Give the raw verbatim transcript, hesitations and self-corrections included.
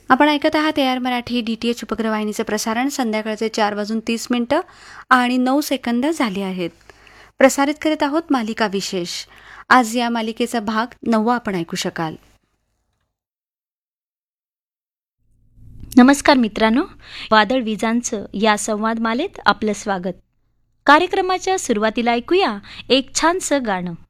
आपण ऐकत आहात A R Marathi D T H उपग्रहवाहिनीचं प्रसारण. संध्याकाळचे चार वाजून तीस मिनिटं आणि नऊ सेकंद झाली आहेत. प्रसारित करीत आहोत मालिका विशेष. आज या मालिकेचा भाग नववा आपण ऐकू शकाल. नमस्कार मित्रांनो, वादळ विजांचं या संवाद मालेत आपलं स्वागत. कार्यक्रमाच्या सुरुवातीला ऐकूया एक छानसं गाणं.